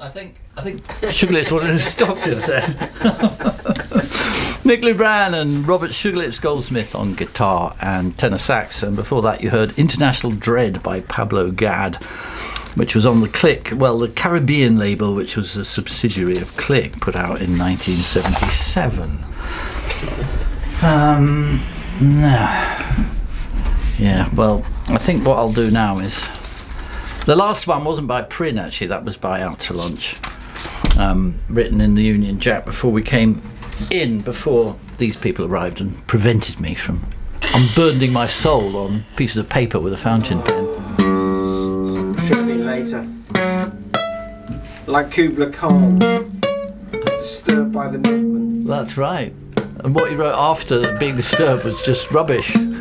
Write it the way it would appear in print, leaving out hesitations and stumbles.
I think Sugarlips wanted to stop just then. Nick Lubran and Robert Sugarlips Goldsmith on guitar and tenor sax, and before that you heard International Dread by Pablo Gad, which was on the Click, the Caribbean label, which was a subsidiary of Click, put out in 1977. Yeah, well, I think what I'll do now is... The last one wasn't by Prin, actually, that was by Out to Lunch, written in the Union Jack before we came in, before these people arrived and prevented me from unburdening my soul on pieces of paper with a fountain pen. Should have been later. Like Kubla Khan, disturbed by the movement. That's right. And what he wrote after being disturbed was just rubbish.